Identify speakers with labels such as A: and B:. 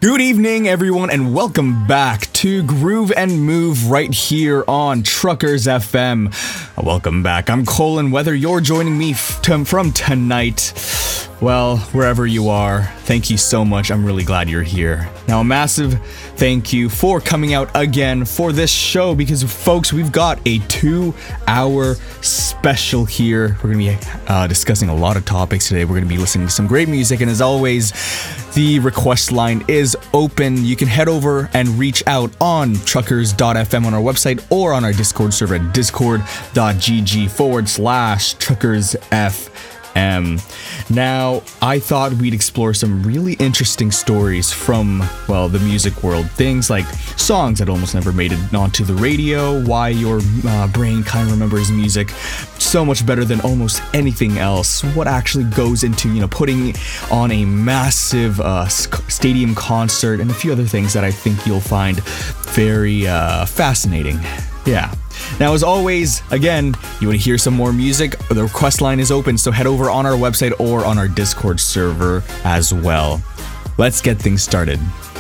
A: Good evening, everyone, and welcome back to Groove and Move right here on Truckers FM. Welcome back. I'm Colin. Whether you're joining me from tonight, well, wherever you are, thank you so much. I'm really glad you're here. Now, a massive thank you for coming out again for this show because, folks, we've got a 2-hour special here. We're going to be discussing a lot of topics today. We're going to be listening to some great music, and as always, the request line is open. You can head over and reach out on truckers.fm on our website or on our Discord server at discord.gg/truckersfm. Now, I thought we'd explore some really interesting stories from, well, the music world. Things like songs that almost never made it onto the radio, why your brain kind of remembers music so much better than almost anything else, what actually goes into, putting on a massive stadium concert, and a few other things that I think you'll find very fascinating. Yeah. Now, as always, again, you want to hear some more music? The request line is open, so head over on our website or on our Discord server as well. Let's get things started.